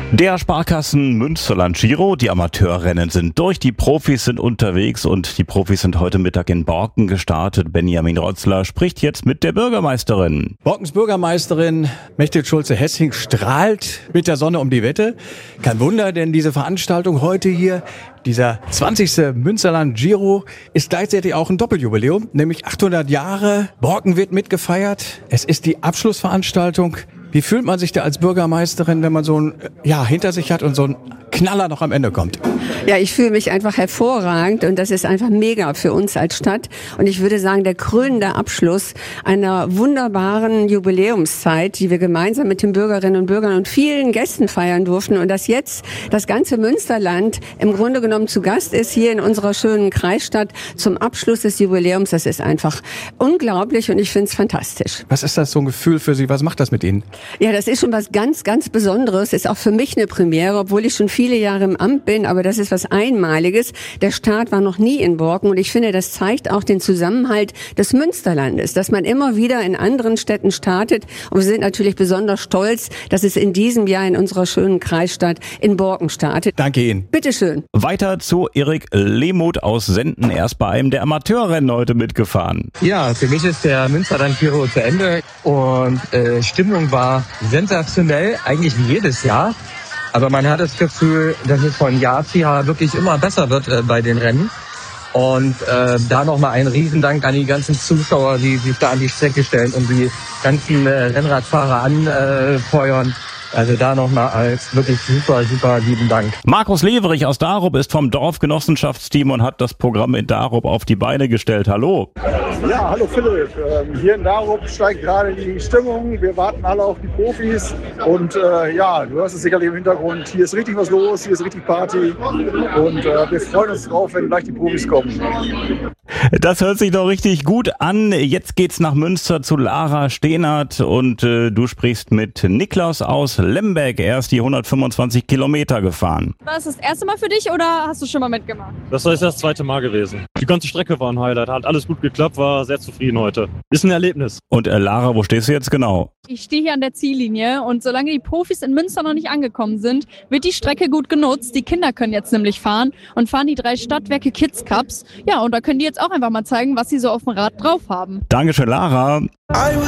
Der Sparkassen Münsterland Giro, die Amateurrennen sind durch, die Profis sind unterwegs und die Profis sind heute Mittag in Borken gestartet. Benjamin Rotzler spricht jetzt mit der Bürgermeisterin. Borkens Bürgermeisterin Mechthild Schulze-Hessing strahlt mit der Sonne um die Wette. Kein Wunder, denn diese Veranstaltung heute hier, dieser 20. Münsterland Giro, ist gleichzeitig auch ein Doppeljubiläum, nämlich 800 Jahre. Borken wird mitgefeiert. Es ist die Abschlussveranstaltung. Wie fühlt man sich da als Bürgermeisterin, wenn man so ein Jahr hinter sich hat und so ein Knaller noch am Ende kommt? Ja, ich fühle mich einfach hervorragend und das ist einfach mega für uns als Stadt. Und ich würde sagen, der krönende Abschluss einer wunderbaren Jubiläumszeit, die wir gemeinsam mit den Bürgerinnen und Bürgern und vielen Gästen feiern durften. Und dass jetzt das ganze Münsterland im Grunde genommen zu Gast ist hier in unserer schönen Kreisstadt zum Abschluss des Jubiläums, das ist einfach unglaublich und ich finde es fantastisch. Was ist das so ein Gefühl für Sie? Was macht das mit Ihnen? Ja, das ist schon was ganz, ganz Besonderes. Ist auch für mich eine Premiere, obwohl ich schon viele Jahre im Amt bin. Aber das ist was Einmaliges. Der Start war noch nie in Borken. Und ich finde, das zeigt auch den Zusammenhalt des Münsterlandes, dass man immer wieder in anderen Städten startet. Und wir sind natürlich besonders stolz, dass es in diesem Jahr in unserer schönen Kreisstadt in Borken startet. Danke Ihnen. Bitteschön. Weiter zu Erik Lehmuth aus Senden. Er ist bei einem der Amateurrennen heute mitgefahren. Ja, für mich ist der Münsterland Giro zu Ende und Stimmung war sensationell, eigentlich wie jedes Jahr. Aber man hat das Gefühl, dass es von Jahr zu Jahr wirklich immer besser wird bei den Rennen. Und da nochmal ein Riesendank an die ganzen Zuschauer, die sich da an die Strecke stellen und die ganzen Rennradfahrer anfeuern. Also da nochmal als wirklich super, super lieben Dank. Markus Leverich aus Darup ist vom Dorfgenossenschaftsteam und hat das Programm in Darup auf die Beine gestellt. Hallo. Ja, hallo Philipp. Hier in Darup steigt gerade die Stimmung. Wir warten alle auf die Profis. Und ja, du hörst es sicherlich im Hintergrund. Hier ist richtig was los, hier ist richtig Party. Und wir freuen uns drauf, wenn gleich die Profis kommen. Das hört sich doch richtig gut an. Jetzt geht's nach Münster zu Lara Steenert und du sprichst mit Niklas aus Lemberg. Er ist die 125 Kilometer gefahren. War das erste Mal für dich oder hast du schon mal mitgemacht? Das ist das zweite Mal gewesen. Die ganze Strecke war ein Highlight, hat alles gut geklappt, war sehr zufrieden heute. Ist ein Erlebnis. Und Lara, wo stehst du jetzt genau? Ich stehe hier an der Ziellinie und solange die Profis in Münster noch nicht angekommen sind, wird die Strecke gut genutzt. Die Kinder können jetzt nämlich fahren und fahren die 3 Stadtwerke Kids Cups. Ja, und da können die jetzt auch einfach mal zeigen, was sie so auf dem Rad drauf haben. Dankeschön, Lara.